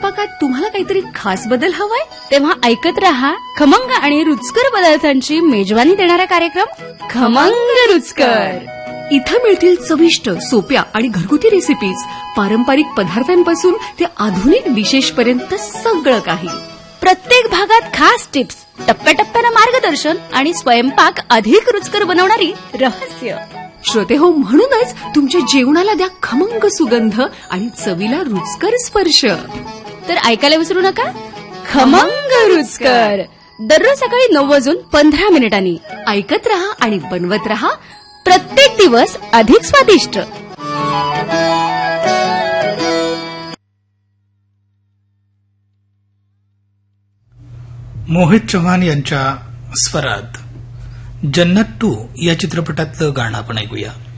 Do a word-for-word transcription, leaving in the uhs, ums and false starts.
स्वयंपाकात तुम्हाला काहीतरी खास बदल हवाय, तेव्हा ऐकत रहा खमंग आणि रुचकर पदार्थांची मेजवानी देणारा कार्यक्रम खमंग रुचकर. इथं मिळतील चविष्ट, सोप्या आणि घरगुती रेसिपीज. पारंपरिक पदार्थांपासून ते आधुनिक डिशेसपर्यंत सगळं काही. प्रत्येक भागात खास टिप्स, टप्प्याटप्प्यानं मार्गदर्शन आणि स्वयंपाक अधिक रुचकर बनवणारी रहस्य. श्रोते हो, म्हणूनच तुमच्या जेवणाला द्या खमंग सुगंध आणि चवीला रुचकर स्पर्श. तर ऐकायला विसरू नका खमंग रुचकर. दररोज सकाळी नऊ वाजून पंधरा मिनिटांनी ऐकत रहा आणि बनवत रहा, प्रत्येक दिवस अधिक स्वादिष्ट. मोहित चव्हाण यांच्या स्वरात जन्नत टू या चित्रपटातलं गाणं आपण ऐकूया.